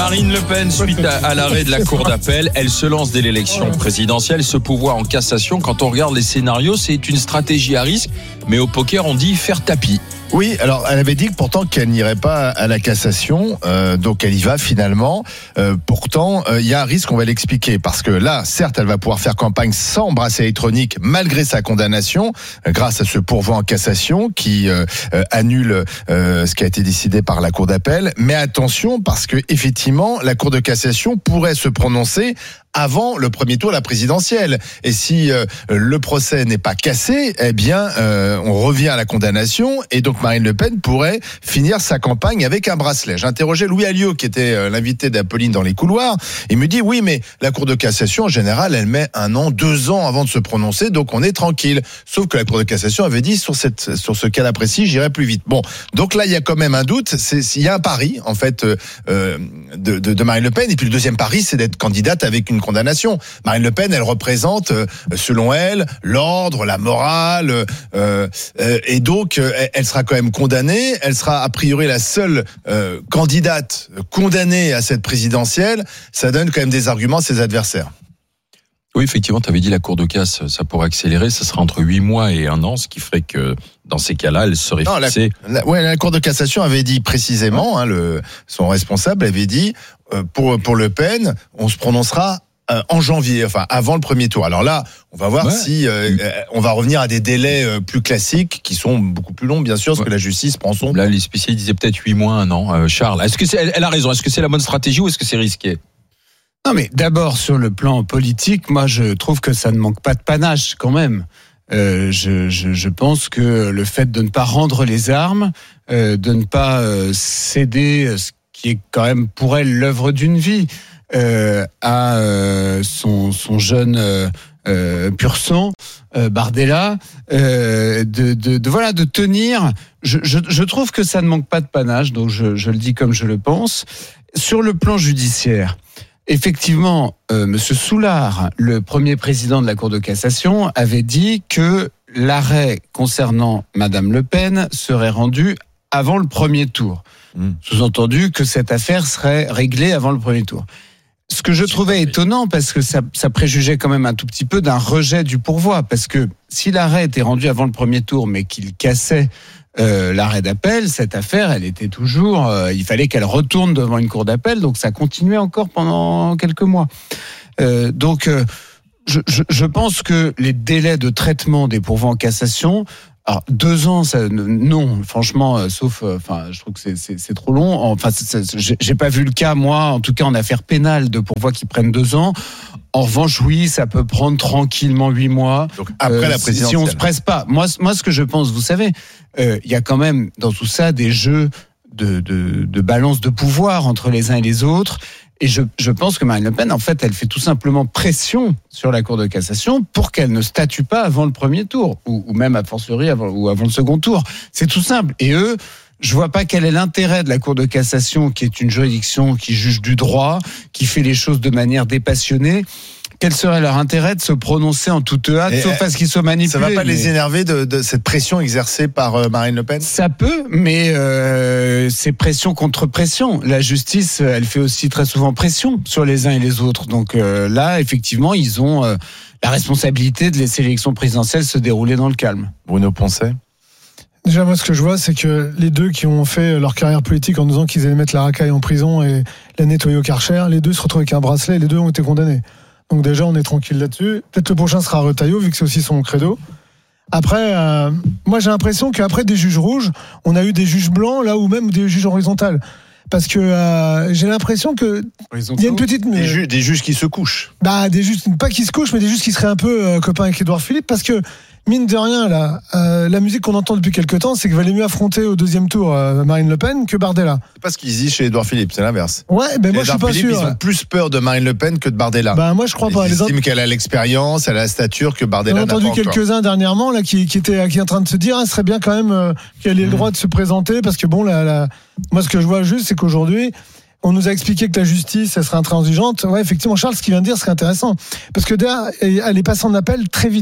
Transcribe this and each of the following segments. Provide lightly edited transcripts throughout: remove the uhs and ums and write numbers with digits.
Marine Le Pen, suite à l'arrêt de la Cour d'appel, elle se lance dès l'élection présidentielle. Ce pouvoir en cassation, quand on regarde les scénarios, c'est une stratégie à risque. Mais au poker, on dit faire tapis. Oui, alors elle avait dit que pourtant qu'elle n'irait pas à la cassation, donc elle y va finalement. Pourtant, il y a un risque, on va l'expliquer, parce que là, certes, elle va pouvoir faire campagne sans bracelet électronique malgré sa condamnation, grâce à ce pourvoi en cassation qui annule ce qui a été décidé par la Cour d'appel. Mais attention, parce que effectivement, la Cour de cassation pourrait se prononcer avant le premier tour de la présidentielle. Et si le procès n'est pas cassé, eh bien, on revient à la condamnation et donc Marine Le Pen pourrait finir sa campagne avec un bracelet. J'ai interrogé Louis Alliot, qui était l'invité d'Apolline dans les couloirs. Il me dit, oui, mais la Cour de cassation, en général, elle met 1 an, 2 ans avant de se prononcer, donc on est tranquille. Sauf que la Cour de cassation avait dit, sur ce cas-là précis, j'irai plus vite. Bon, donc là, il y a quand même un doute. Il y a un pari, en fait, de Marine Le Pen. Et puis le deuxième pari, c'est d'être candidate avec une condamnation. Marine Le Pen, elle représente, selon elle, l'ordre, la morale, et donc elle sera quand même condamnée. Elle sera a priori la seule candidate condamnée à cette présidentielle. Ça donne quand même des arguments à ses adversaires. Oui, effectivement, tu avais dit la Cour de casse, ça pourrait accélérer. Ça sera entre 8 mois et 1 an, ce qui ferait que dans ces cas-là, elle serait fixée. La Cour de cassation avait dit précisément, son responsable avait dit, pour Le Pen, on se prononcera en janvier, enfin avant le premier tour. Alors là, on va voir si on va revenir à des délais plus classiques qui sont beaucoup plus longs, bien sûr, parce que la justice prend son temps. Là, les spécialistes disaient peut-être 8 mois, 1 an. Charles, est-ce que elle a raison? Est-ce que c'est la bonne stratégie ou est-ce que c'est risqué? Non, mais d'abord, sur le plan politique, moi, je trouve que ça ne manque pas de panache, quand même. Je pense que le fait de ne pas rendre les armes, de ne pas céder ce qui est quand même pour elle l'œuvre d'une vie, à son jeune pur sang Bardella, de tenir. Je trouve que ça ne manque pas de panache, donc je le dis comme je le pense. Sur le plan judiciaire, effectivement, Monsieur Soulard, le premier président de la Cour de cassation, avait dit que l'arrêt concernant Madame Le Pen serait rendu avant le premier tour. Sous-entendu que cette affaire serait réglée avant le premier tour. Ce que je trouvais étonnant, parce que ça préjugeait quand même un tout petit peu d'un rejet du pourvoi, parce que si l'arrêt était rendu avant le premier tour, mais qu'il cassait l'arrêt d'appel, cette affaire, elle était toujours, il fallait qu'elle retourne devant une cour d'appel, donc ça continuait encore pendant quelques mois. Donc, je pense que les délais de traitement des pourvois en cassation, alors 2 ans, ça, non, franchement, sauf, je trouve que c'est trop long. Enfin, j'ai pas vu le cas, moi, en tout cas en affaire pénale, de pourvoi qui prennent 2 ans. En revanche, oui, ça peut prendre tranquillement 8 mois. Donc après la présidentielle. Si on se presse pas. Moi, ce que je pense, vous savez, il y a quand même dans tout ça des jeux de balance de pouvoir entre les uns et les autres. Et je pense que Marine Le Pen, en fait, elle fait tout simplement pression sur la Cour de cassation pour qu'elle ne statue pas avant le premier tour, ou même a fortiori avant le second tour. C'est tout simple. Et eux, je vois pas quel est l'intérêt de la Cour de cassation, qui est une juridiction qui juge du droit, qui fait les choses de manière dépassionnée. Quel serait leur intérêt de se prononcer en toute hâte, sauf à ce qu'ils soient manipulés? Ça va pas les énerver de cette pression exercée par Marine Le Pen? Ça peut, mais c'est pression contre pression. La justice, elle fait aussi très souvent pression sur les uns et les autres. Donc là, effectivement, ils ont la responsabilité de laisser l'élection présidentielle se dérouler dans le calme. Bruno Poncet? Déjà, moi, ce que je vois, c'est que les deux qui ont fait leur carrière politique en disant qu'ils allaient mettre la racaille en prison et la nettoyer au Karcher, les deux se retrouvent avec un bracelet, les deux ont été condamnés. Donc déjà, on est tranquille là-dessus. Peut-être le prochain sera Retailleau, vu que c'est aussi son credo. Après, moi, j'ai l'impression qu'après des juges rouges, on a eu des juges blancs, là, ou même des juges horizontales. Parce que j'ai l'impression que il y a une petite... Des juges qui se couchent. Des juges, pas qui se couchent, mais des juges qui seraient un peu copains avec Édouard Philippe, parce que mine de rien, là, la musique qu'on entend depuis quelques temps, c'est qu'il valait mieux affronter au deuxième tour Marine Le Pen que Bardella. C'est pas ce qu'ils disent chez Édouard Philippe, c'est l'inverse. Ouais, moi je suis pas sûr. Ils ont plus peur de Marine Le Pen que de Bardella. Moi je crois pas. Ils estiment qu'elle a l'expérience, elle a la stature que Bardella n'a pas encore. J'ai entendu quelques-uns dernièrement là qui étaient en train de se dire, ce serait bien quand même qu'elle ait le droit de se présenter, parce que bon, moi ce que je vois juste, c'est qu'aujourd'hui, on nous a expliqué que la justice, elle serait intransigeante. Ouais, effectivement, Charles, ce qu'il vient de dire serait intéressant, parce que derrière, elle est passée en appel très vite.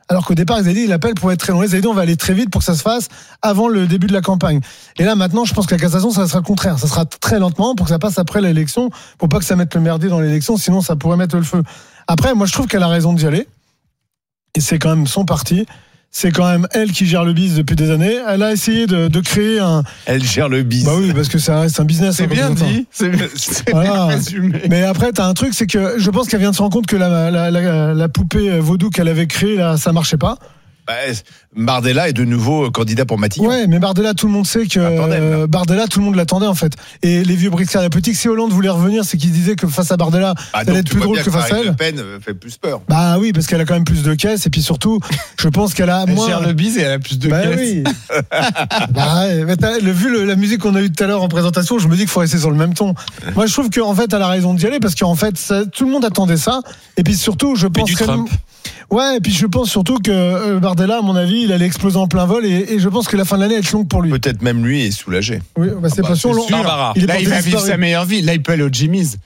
Alors qu'au départ, ils avaient dit l'appel pourrait être très long. Ils avaient dit on va aller très vite pour que ça se fasse avant le début de la campagne. Et là, maintenant, je pense que la cassation, ça sera le contraire. Ça sera très lentement pour que ça passe après l'élection, pour pas que ça mette le merdier dans l'élection, sinon ça pourrait mettre le feu. Après, moi, je trouve qu'elle a raison d'y aller. Et c'est quand même son parti. C'est quand même elle qui gère le biz depuis des années. Elle a essayé de créer un... Elle gère le biz. Bah oui, parce que ça reste un business. C'est bien dit. C'est voilà. bien résumé. Mais après, t'as un truc, c'est que je pense qu'elle vient de se rendre compte que la poupée vaudou qu'elle avait créée, là, ça marchait pas. Bardella est de nouveau candidat pour Matignon. Ouais, mais Bardella, tout le monde sait que Bardella, tout le monde l'attendait en fait. Et les vieux briscards de la politique, si Hollande voulait revenir, c'est qu'il disait que face à Bardella, ça allait être plus drôle que face à elle. Le Pen fait plus peur. Bah oui, parce qu'elle a quand même plus de caisses et puis surtout, je pense qu'elle a moins. Elle gère le bise et elle a plus de caisses. Oui. Vu la musique qu'on a eue tout à l'heure en présentation, je me dis qu'il faut rester sur le même ton. Moi, je trouve qu'en fait, elle a raison d'y aller parce qu'en fait, tout le monde attendait ça. Et puis surtout, je pense que. Ouais, et puis je pense surtout que Bardella, à mon avis, il allait exploser en plein vol et je pense que la fin de l'année est longue pour lui. Peut-être même lui est soulagé. Oui, c'est pas sûr. Là, il va vivre sa meilleure vie. Là, il peut aller au Jimmy's.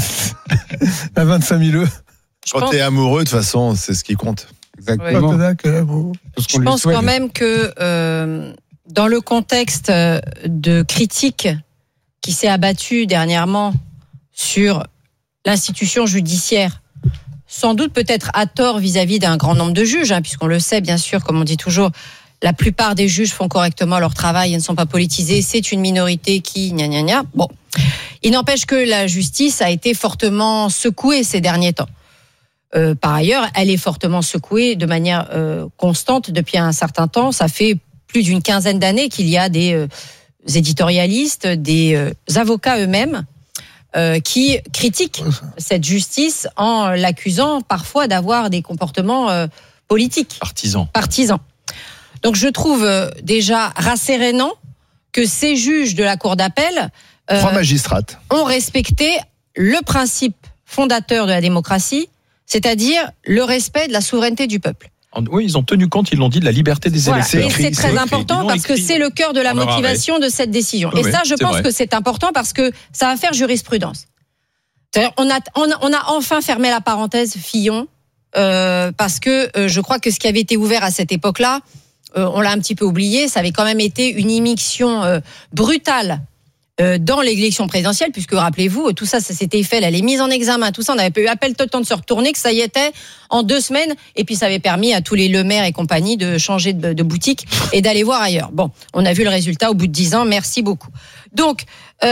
À 25 000 €. Quand t'es amoureux, de toute façon, c'est ce qui compte. Exactement. Je pense quand même que dans le contexte de critique qui s'est abattu dernièrement sur l'institution judiciaire, sans doute peut-être à tort vis-à-vis d'un grand nombre de juges, puisqu'on le sait bien sûr, comme on dit toujours, la plupart des juges font correctement leur travail et ne sont pas politisés. C'est une minorité qui gna. Bon, il n'empêche que la justice a été fortement secouée ces derniers temps. Par ailleurs, elle est fortement secouée de manière constante depuis un certain temps. Ça fait plus d'une quinzaine d'années qu'il y a des éditorialistes, des avocats eux-mêmes, qui critiquent cette justice en l'accusant parfois d'avoir des comportements politiques. Partisans. Donc je trouve déjà rassérénant que ces juges de la Cour d'appel 3 magistrates ont respecté le principe fondateur de la démocratie, c'est-à-dire le respect de la souveraineté du peuple. Oui, ils ont tenu compte, ils l'ont dit, de la liberté des électeurs. Et c'est très important parce que c'est le cœur de la motivation de cette décision. Et ça, je pense que c'est important parce que ça va faire jurisprudence. C'est-à-dire, on a enfin fermé la parenthèse Fillon parce que je crois que ce qui avait été ouvert à cette époque-là, on l'a un petit peu oublié, ça avait quand même été une immixtion brutale dans l'élection présidentielle, puisque rappelez-vous, tout ça s'était fait, elle est mise en examen, tout ça, on n'avait pas eu appel tout le temps de se retourner, que ça y était en 2 semaines, et puis ça avait permis à tous les Le Maire et compagnie de changer de boutique et d'aller voir ailleurs. Bon, on a vu le résultat au bout de 10 ans, merci beaucoup. Donc,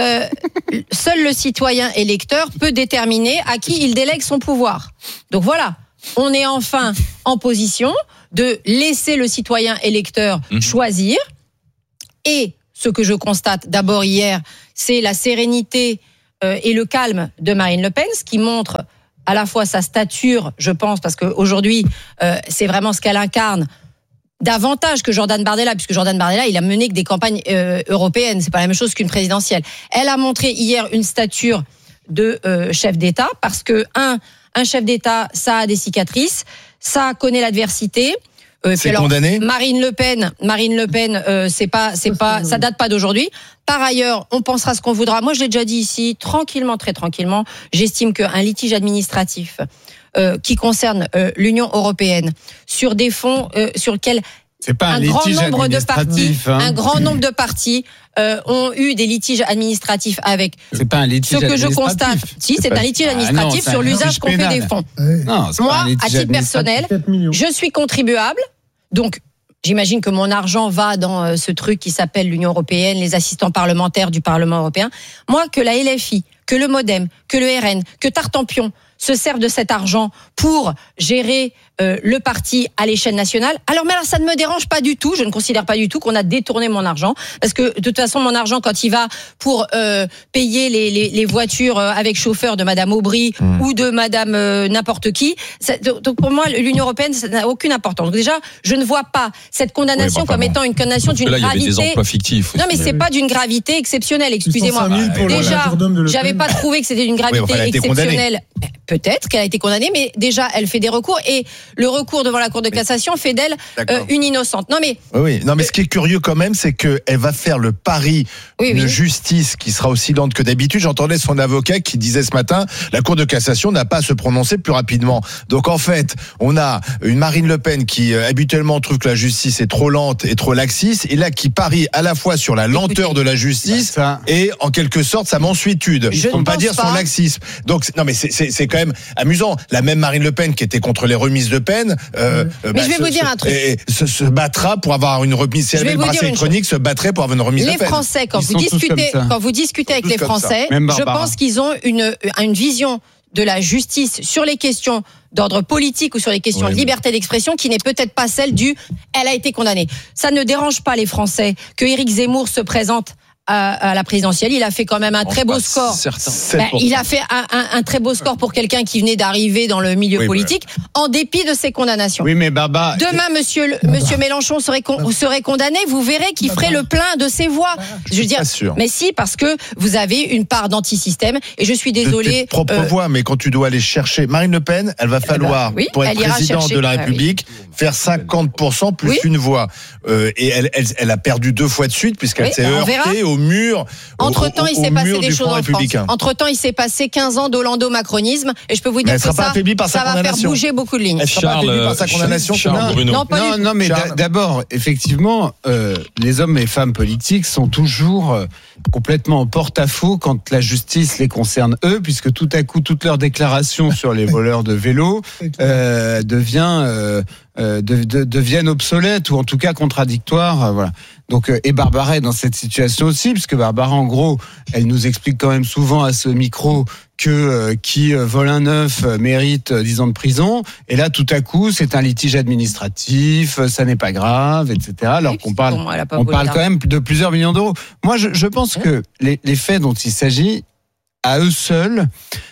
seul le citoyen électeur peut déterminer à qui il délègue son pouvoir. Donc voilà, on est enfin en position de laisser le citoyen électeur choisir. Et ce que je constate d'abord hier, c'est la sérénité et le calme de Marine Le Pen, ce qui montre à la fois sa stature, je pense, parce qu'aujourd'hui, c'est vraiment ce qu'elle incarne, davantage que Jordan Bardella, puisque Jordan Bardella, il a mené que des campagnes européennes, c'est pas la même chose qu'une présidentielle. Elle a montré hier une stature de chef d'État, parce que un chef d'État, ça a des cicatrices, ça connaît l'adversité. C'est condamné. Marine Le Pen, c'est pas, ça date pas d'aujourd'hui. Par ailleurs, on pensera ce qu'on voudra. Moi, je l'ai déjà dit ici, très tranquillement, j'estime qu'un litige administratif qui concerne l'Union européenne sur des fonds sur lesquels un grand nombre de partis ont eu des litiges administratifs avec. C'est pas un litige administratif. Ce que je constate, c'est un litige administratif sur l'usage qu'on fait des fonds. Non, moi, à titre personnel, je suis contribuable, donc j'imagine que mon argent va dans ce truc qui s'appelle l'Union européenne, les assistants parlementaires du Parlement européen. Moi, que la LFI, que le MoDem, que le RN, que Tartampion se servent de cet argent pour gérer le parti à l'échelle nationale. Alors, mais là, ça ne me dérange pas du tout. Je ne considère pas du tout qu'on a détourné mon argent. Parce que, de toute façon, mon argent, quand il va pour payer les voitures avec chauffeur de Madame Aubry ou de Madame n'importe qui, donc pour moi, l'Union européenne, ça n'a aucune importance. Donc déjà, je ne vois pas cette condamnation comme étant une condamnation d'une gravité. Là, il y avait des emplois fictifs aussi. Non, mais c'est pas d'une gravité exceptionnelle, excusez-moi. Déjà, j'avais pas trouvé que c'était d'une gravité exceptionnelle Peut-être qu'elle a été condamnée, mais déjà, elle fait des recours et le recours devant la Cour de cassation fait d'elle une innocente. Non, mais ce qui est curieux quand même, c'est qu'elle va faire le pari d'une justice qui sera aussi lente que d'habitude. J'entendais son avocat qui disait ce matin, la Cour de cassation n'a pas à se prononcer plus rapidement. Donc en fait, on a une Marine Le Pen qui habituellement trouve que la justice est trop lente et trop laxiste, et là qui parie à la fois sur la lenteur de la justice et en quelque sorte sa mansuétude. On ne peut pas dire son laxisme. Donc non, mais c'est quand même amusant. La même Marine Le Pen qui était contre les remises de peine, mais je vais vous dire un truc. Se battra pour avoir une remise. Si elle avait le bracelet électronique, se battrait pour avoir une remise de peine. Les Français, quand vous discutez avec les Français, je pense qu'ils ont une vision de la justice sur les questions d'ordre politique ou sur les questions de liberté d'expression qui n'est peut-être pas celle elle a été condamnée. Ça ne dérange pas les Français que Éric Zemmour se présente à la présidentielle. Il a fait quand même un très beau score. Il a fait un très beau score pour quelqu'un qui venait d'arriver dans le milieu politique, en dépit de ses condamnations. Oui, mais Barbara, demain, Monsieur Mélenchon serait condamné. Vous verrez qu'il ferait le plein de ses voix. Je veux dire, mais si, parce que vous avez une part d'antisystème. Et je suis désolée. De tes propres voix, mais quand tu dois aller chercher Marine Le Pen, elle va falloir, pour être présidente de la République, faire 50% plus une voix. Et elle a perdu 2 fois de suite puisqu'elle s'est heurtée au mur. Entre-temps, il s'est passé des choses en France. Entre-temps, il s'est passé 15 ans d'Hollando-macronisme et je peux vous dire que ça va faire bouger beaucoup de lignes. Elle sera pas affaiblie par sa condamnation. Non, mais d'abord, effectivement, les hommes et femmes politiques sont toujours complètement en porte-à-faux quand la justice les concerne eux, puisque tout à coup, toutes leurs déclarations sur les voleurs de vélo deviennent obsolètes ou en tout cas contradictoires. Voilà. Donc, et Barbara est dans cette situation aussi, puisque Barbara, en gros, elle nous explique quand même souvent à ce micro que qui vole un œuf mérite 10 ans de prison. Et là, tout à coup, c'est un litige administratif, ça n'est pas grave, etc. Alors qu'on parle quand même de plusieurs millions d'euros. Moi, je pense que les faits dont il s'agit, à eux seuls,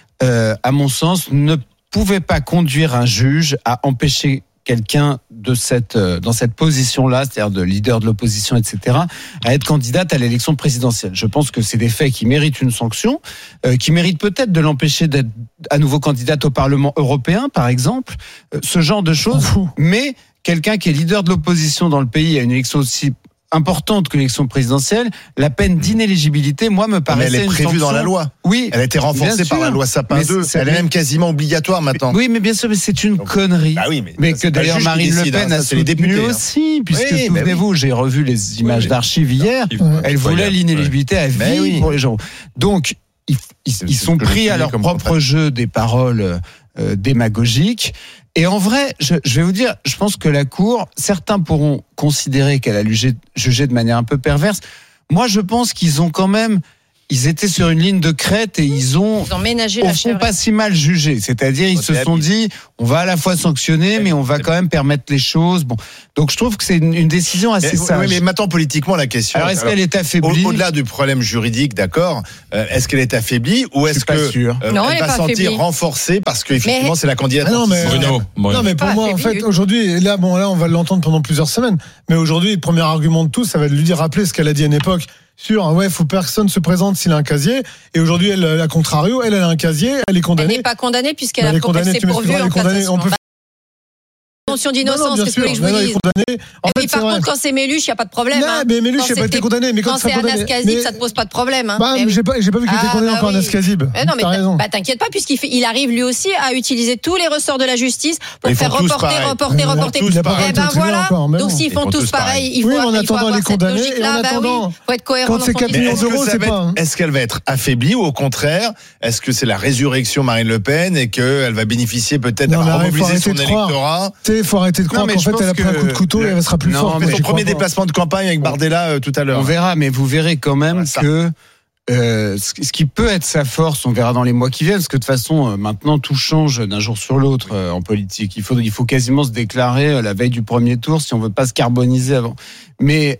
à mon sens, ne pouvaient pas conduire un juge à empêcher quelqu'un dans cette position-là, c'est-à-dire de leader de l'opposition, etc., à être candidate à l'élection présidentielle. Je pense que c'est des faits qui méritent une sanction, qui méritent peut-être de l'empêcher d'être à nouveau candidate au Parlement européen, par exemple, ce genre de choses. Mais quelqu'un qui est leader de l'opposition dans le pays à une élection aussi importante que l'élection présidentielle, la peine d'inéligibilité, moi, me paraissait elle est prévue dans la loi. Oui. Elle a été renforcée par la loi Sapin 2. Elle est même quasiment obligatoire maintenant. Oui, mais bien sûr, mais c'est une connerie. Mais que d'ailleurs Marine Le Pen a soutenu aussi, puisque souvenez-vous, j'ai revu les images d'archives hier, elle voulait l'inéligibilité à vie pour les gens. Donc, ils sont pris à leur propre jeu des paroles démagogiques. Et en vrai, je vais vous dire, je pense que la Cour, certains pourront considérer qu'elle a jugé de manière un peu perverse. Moi, je pense qu'ils ont quand même... Ils étaient sur une ligne de crête et ils ont ménagé au fond pas si mal jugé. C'est-à-dire, ils se sont dit, on va à la fois sanctionner, mais on va quand même permettre les choses. Bon. Donc, je trouve que c'est une décision assez sage. Oui, mais maintenant, politiquement, la question. Alors, est-ce qu'elle est affaiblie? Au-delà du problème juridique, d'accord, est-ce qu'elle est affaiblie ou est-ce qu'elle va se sentir renforcée parce qu'effectivement, c'est la candidate? Non, mais pour moi, en fait, aujourd'hui, là, on va l'entendre pendant plusieurs semaines. Mais aujourd'hui, le premier argument de tous, ça va lui dire rappeler ce qu'elle a dit à une époque. Faut personne se présente s'il a un casier. Et aujourd'hui, elle, à contrario, elle a un casier, elle est condamnée. Elle n'est pas condamnée puisqu'elle a protesté pour viol en cassation. Présomption d'innocence, qu'est-ce que vous voulez que je vous dise? Et puis par contre, quand c'est Méluche, il n'y a pas de problème. Non, mais Méluche, il n'a pas été condamné. Mais quand c'est Anas Kazib, ça ne te pose pas de problème. J'ai pas vu qu'il était condamné encore Anas Kazib. Non, mais t'inquiète pas, puisqu'il arrive lui aussi à utiliser tous les ressorts de la justice pour faire reporter. Eh ben voilà. Donc s'ils font tous pareil, il faut avoir cette logique-là. Il faut être cohérent dans son discours. Est-ce qu'elle va être affaiblie ou au contraire, est-ce que c'est la résurrection Marine Le Pen et qu'elle va bénéficier peut-être d'avoir remobilisé son électorat? Il faut arrêter de croire qu'en fait elle a pris un coup de couteau et elle sera plus forte. Son premier déplacement de campagne avec Bardella tout à l'heure. On verra, mais vous verrez quand même que ce qui peut être sa force, on verra dans les mois qui viennent, parce que de toute façon maintenant tout change d'un jour sur l'autre en politique. Il faut quasiment se déclarer la veille du premier tour si on veut pas se carboniser avant. Mais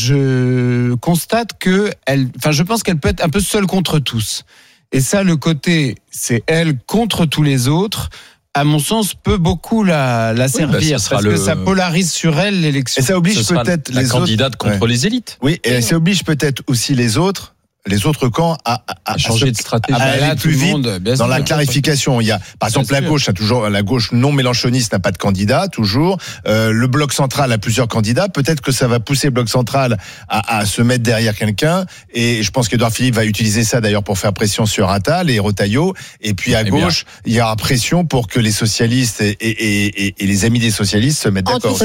je constate je pense qu'elle peut être un peu seule contre tous. Et ça, le côté, c'est elle contre tous les autres. À mon sens, peut beaucoup la servir parce que ça polarise sur elle l'élection. Et ça oblige peut-être la candidate contre les élites. Oui, et ça oblige peut-être aussi les autres les autres camps à changer de stratégie, à aller plus vite dans la clarification. Il y a, par exemple, la gauche non mélenchoniste n'a pas de candidat, toujours. Le bloc central a plusieurs candidats. Peut-être que ça va pousser le bloc central à se mettre derrière quelqu'un. Et je pense qu'Édouard Philippe va utiliser ça d'ailleurs pour faire pression sur Attal et Retailleau. Et puis à gauche, il y aura pression pour que les socialistes et les amis des socialistes se mettent d'accord.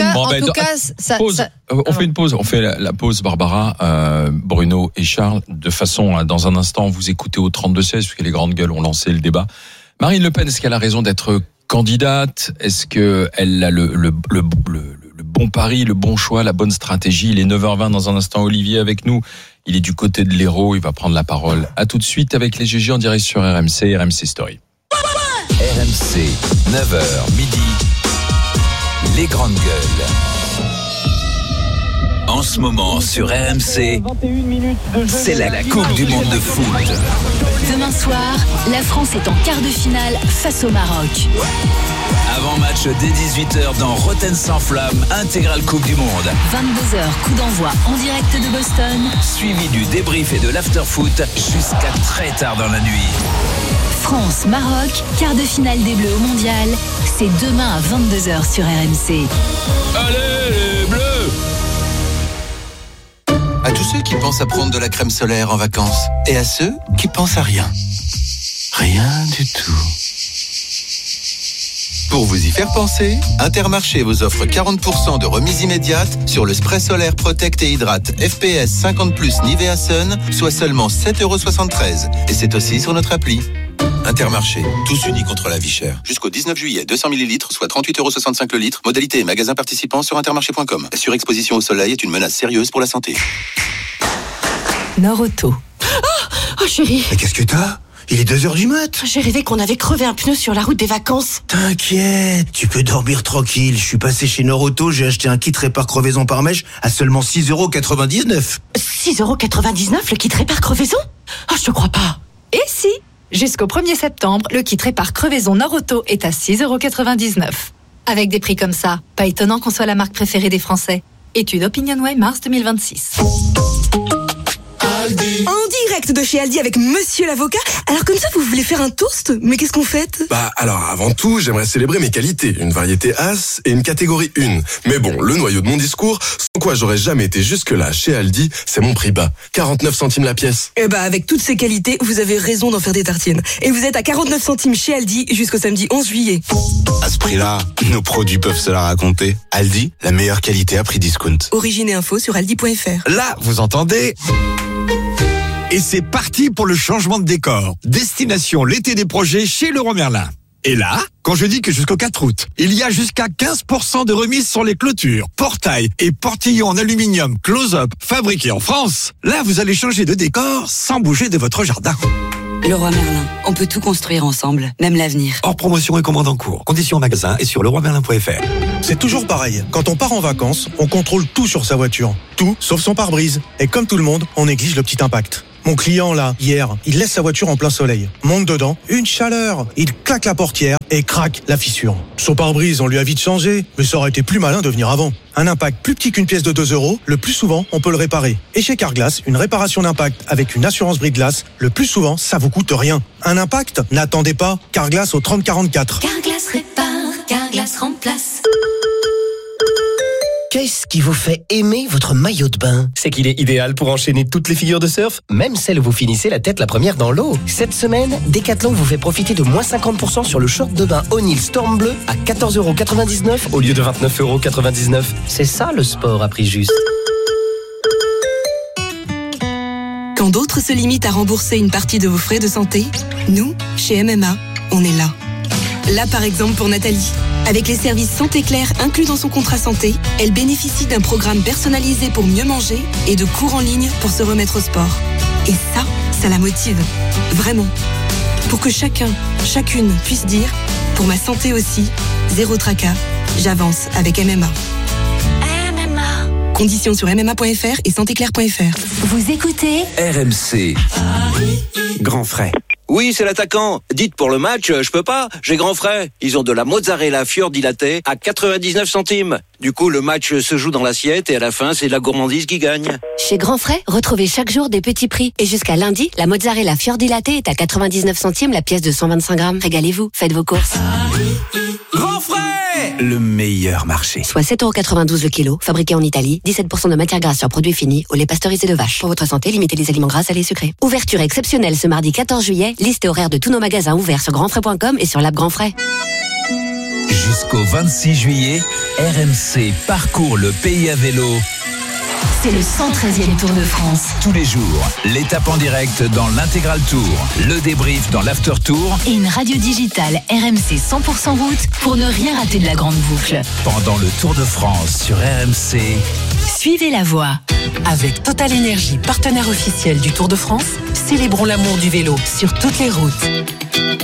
On fait une pause. On fait la pause, Barbara, Bruno et Charles, de façon, dans un instant, vous écoutez au 32-16, puisque les grandes gueules ont lancé le débat. Marine Le Pen, est-ce qu'elle a raison d'être candidate? Est-ce qu'elle a le bon pari, le bon choix, la bonne stratégie? Il est 9h20 dans un instant. Olivier avec nous. Il est du côté de l'héros. Il va prendre la parole. À tout de suite avec les GG en direct sur RMC Story. RMC, 9h, midi. Les grandes gueules. En ce moment sur RMC, c'est la Coupe du Monde de foot. Demain soir, la France est en quart de finale face au Maroc. Avant-match dès 18h dans Rotten sans flamme, intégrale Coupe du Monde. 22h, coup d'envoi en direct de Boston. Suivi du débrief et de l'after-foot jusqu'à très tard dans la nuit. France-Maroc, quart de finale des Bleus au Mondial. C'est demain à 22h sur RMC. Allez les Bleus! À tous ceux qui pensent à prendre de la crème solaire en vacances et à ceux qui pensent à rien. Rien du tout. Pour vous y faire penser, Intermarché vous offre 40% de remise immédiate sur le spray solaire Protect et Hydrate FPS 50+ Nivea Sun, soit seulement 7,73 €. Et c'est aussi sur notre appli. Intermarché, tous unis contre la vie chère. Jusqu'au 19 juillet, 200 ml, soit 38,65 € le litre. Modalité et magasin participants sur intermarché.com. La surexposition au soleil est une menace sérieuse pour la santé. Norauto. Oh chérie. Mais qu'est-ce que t'as ? Il est 2h du mat. J'ai rêvé qu'on avait crevé un pneu sur la route des vacances. T'inquiète, tu peux dormir tranquille. Je suis passé chez Norauto, j'ai acheté un kit répare crevaison par mèche à seulement 6,99 €. 6,99 € le kit répare crevaison ? Oh, je te crois pas. Et si ? Jusqu'au 1er septembre, le kit répare crevaison Norauto est à 6,99 €. Avec des prix comme ça, pas étonnant qu'on soit la marque préférée des Français. Étude OpinionWay mars 2026. En direct de chez Aldi avec Monsieur l'avocat. Alors comme ça, vous voulez faire un toast ? Mais qu'est-ce qu'on fête ? Alors avant tout, j'aimerais célébrer mes qualités. Une variété As et une catégorie 1. Mais bon, le noyau de mon discours, sans quoi j'aurais jamais été jusque-là chez Aldi, c'est mon prix bas. 49 centimes la pièce. Avec toutes ces qualités, vous avez raison d'en faire des tartines. Et vous êtes à 49 centimes chez Aldi jusqu'au samedi 11 juillet. À ce prix-là, nos produits peuvent se la raconter. Aldi, la meilleure qualité à prix discount. Origine et info sur aldi.fr. Là, vous entendez ? Et c'est parti pour le changement de décor. Destination l'été des projets chez Leroy Merlin. Et là, quand je dis que jusqu'au 4 août, il y a jusqu'à 15% de remise sur les clôtures, portails et portillons en aluminium close-up fabriqués en France, là vous allez changer de décor sans bouger de votre jardin. Leroy Merlin, on peut tout construire ensemble, même l'avenir. Hors promotion et commande en cours. Conditions en magasin et sur leroymerlin.fr. C'est toujours pareil. Quand on part en vacances, on contrôle tout sur sa voiture. Tout, sauf son pare-brise. Et comme tout le monde, on néglige le petit impact. Mon client, là, hier, il laisse sa voiture en plein soleil. Monte dedans, une chaleur. Il claque la portière et craque la fissure. Son pare-brise, on lui a vite changé, mais ça aurait été plus malin de venir avant. Un impact plus petit qu'une pièce de 2 €, le plus souvent, on peut le réparer. Et chez Carglass, une réparation d'impact avec une assurance brise-glace, le plus souvent, ça vous coûte rien. Un impact ? N'attendez pas. Carglass au 3044. Carglass répare, Carglass remplace. Qu'est-ce qui vous fait aimer votre maillot de bain ? C'est qu'il est idéal pour enchaîner toutes les figures de surf, même celles où vous finissez la tête la première dans l'eau. Cette semaine, Decathlon vous fait profiter de moins 50% sur le short de bain O'Neill Storm Bleu à 14,99 € au lieu de 29,99 €. C'est ça le sport à prix juste. Quand d'autres se limitent à rembourser une partie de vos frais de santé, nous, chez MMA, on est là. Là, par exemple, pour Nathalie. Avec les services Santé Claire inclus dans son contrat santé, elle bénéficie d'un programme personnalisé pour mieux manger et de cours en ligne pour se remettre au sport. Et ça la motive. Vraiment. Pour que chacun, chacune puisse dire « Pour ma santé aussi, zéro tracas, j'avance avec MMA ». MMA. Conditions sur mma.fr et santéclaire.fr. Vous écoutez RMC. Grand frais. Oui, c'est l'attaquant. Dites pour le match, je peux pas, j'ai grand frais. Ils ont de la mozzarella fiordilatée à 99 centimes. Du coup, le match se joue dans l'assiette et à la fin, c'est la gourmandise qui gagne. Chez Grand Frais, retrouvez chaque jour des petits prix. Et jusqu'à lundi, la mozzarella fiordilatée est à 99 centimes la pièce de 125 grammes. Régalez-vous, faites vos courses. Grand Frais, le meilleur marché. Soit 7,92€ le kilo, fabriqué en Italie, 17% de matière grasse sur produits finis, au lait pasteurisé de vache. Pour votre santé, limitez les aliments gras, salés et sucrés. Ouverture exceptionnelle ce mardi 14 juillet. Liste et horaire de tous nos magasins ouverts sur grandfrais.com et sur l'app Grand Frais. Jusqu'au 26 juillet, RMC parcourt le pays à vélo. C'est le 113e Tour de France. Tous les jours, l'étape en direct dans l'Intégral Tour, le débrief dans l'After Tour et une radio digitale RMC 100% route pour ne rien rater de la grande boucle. Pendant le Tour de France sur RMC, suivez la voie. Avec Total Énergie, partenaire officiel du Tour de France, célébrons l'amour du vélo sur toutes les routes.